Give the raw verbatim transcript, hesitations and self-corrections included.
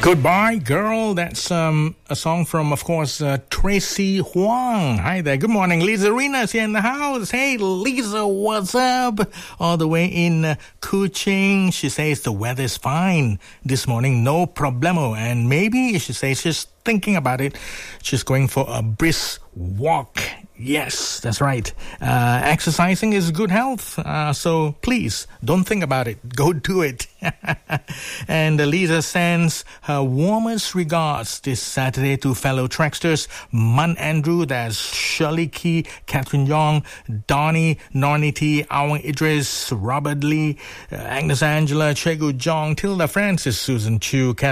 Goodbye, Girl. That's um, a song from, of course, uh, Tracy Huang. Hi there. Good morning. Lisa Rena's here in the house. Hey, Lisa, what's up? All the way in uh, Kuching. She says the weather's fine this morning. No problemo. And maybe, she says, she's thinking about it. She's going for a brisk walk. Yes, that's right. Uh, exercising is good health. Uh, so please, don't think about it. Go do it. And uh, Lisa sends her warmest regards this Saturday to fellow Tracksters, Mun Andrew, that's Shirley Key, Catherine Yong, Donnie, Nornie T, Awang Idris, Robert Lee, uh, Agnes Angela, Chegu Jong, Tilda Francis, Susan Chu,